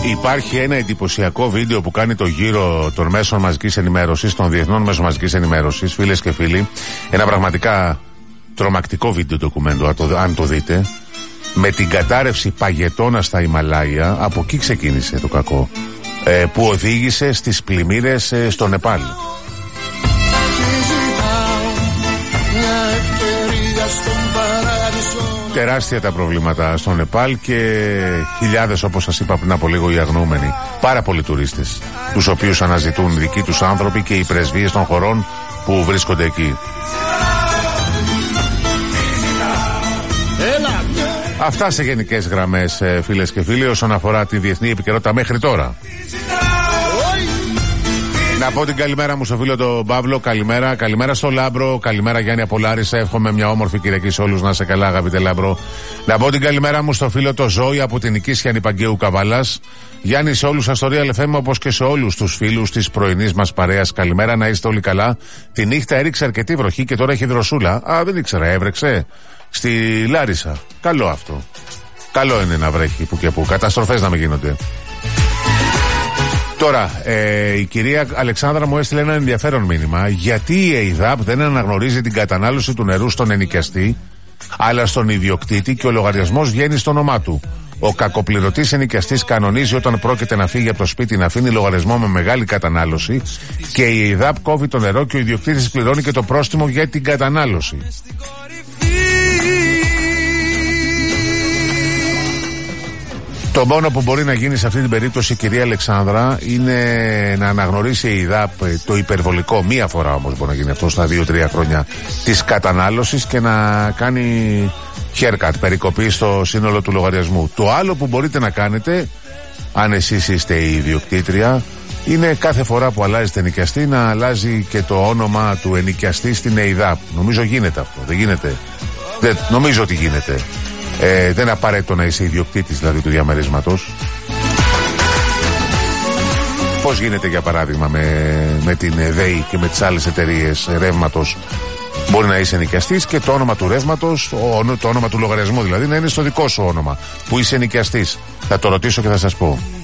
Υπάρχει ένα εντυπωσιακό βίντεο που κάνει το γύρο των μέσων μαζικής ενημέρωσης, των διεθνών μέσων μαζικής ενημέρωσης, φίλες και φίλοι. Ένα πραγματικά τρομακτικό βίντεο ντοκουμέντο, αν το δείτε. Με την κατάρρευση παγετώνα στα Ιμαλάια, από εκεί ξεκίνησε το κακό. Που οδήγησε στις πλημμύρες στο Νεπάλ. Τεράστια τα προβλήματα στο Νεπάλ και χιλιάδες, όπως σας είπα πριν από λίγο, οι αγνοούμενοι. Πάρα πολλοί τουρίστες, τους οποίους αναζητούν δικοί τους άνθρωποι και οι πρεσβείες των χωρών που βρίσκονται εκεί. Αυτά σε γενικές γραμμές, φίλες και φίλοι, όσον αφορά τη διεθνή επικαιρότητα μέχρι τώρα. Να πω την καλημέρα μου στο φίλο τον Παύλο, καλημέρα. Καλημέρα στο Λάμπρο, καλημέρα Γιάννη από Λάρισα. Εύχομαι μια όμορφη Κυριακή σε όλους, να σε καλά, αγαπητέ Λάμπρο. Να πω την καλημέρα μου στο φίλο το Ζώη από την Νικήσια Νηπαγκαίου Καβάλας. Γιάννη, σε όλους σας στο Real FM, όπως και σε όλους τους φίλους της πρωινής μας παρέας. Καλημέρα, να είστε όλοι καλά. Τη νύχτα έριξε αρκετή βροχή και τώρα έχει δροσούλα. Δεν ήξερα, έβρεξε στη Λάρισα. Καλό αυτό. Καλό είναι να βρέχει που και που. Καταστροφές να μην γίνονται. Τώρα, η κυρία Αλεξάνδρα μου έστειλε ένα ενδιαφέρον μήνυμα. Γιατί η ΕΙΔΑΠ δεν αναγνωρίζει την κατανάλωση του νερού στον ενοικιαστή, αλλά στον ιδιοκτήτη, και ο λογαριασμός βγαίνει στο όνομά του. Ο κακοπληρωτής ενοικιαστής κανονίζει όταν πρόκειται να φύγει από το σπίτι να αφήνει λογαριασμό με μεγάλη κατανάλωση και η ΕΙΔΑΠ κόβει το νερό και ο ιδιοκτήτης πληρώνει και το πρόστιμο για την κατανάλωση. Το μόνο που μπορεί να γίνει σε αυτή την περίπτωση, κυρία Αλεξάνδρα, είναι να αναγνωρίσει η ΕΙΔΑΠ το υπερβολικό, μία φορά όμως μπορεί να γίνει αυτό στα 2-3 χρόνια, της κατανάλωσης και να κάνει haircut, περικοπή στο σύνολο του λογαριασμού. Το άλλο που μπορείτε να κάνετε, αν εσείς είστε η ιδιοκτήτρια, είναι κάθε φορά που αλλάζετε ενοικιαστή να αλλάζει και το όνομα του ενοικιαστή στην ΕΙΔΑΠ. Νομίζω γίνεται αυτό, δεν γίνεται? Νομίζω ότι γίνεται. Δεν είναι απαραίτητο να είσαι ιδιοκτήτης δηλαδή του διαμερίσματος. Πώς γίνεται για παράδειγμα με την ΔΕΗ και με τις άλλες εταιρείες ρεύματος? Μπορεί να είσαι ενοικιαστής και το όνομα του ρεύματος, το όνομα του λογαριασμού δηλαδή, να είναι στο δικό σου όνομα που είσαι ενοικιαστής. Θα το ρωτήσω και θα σας πω.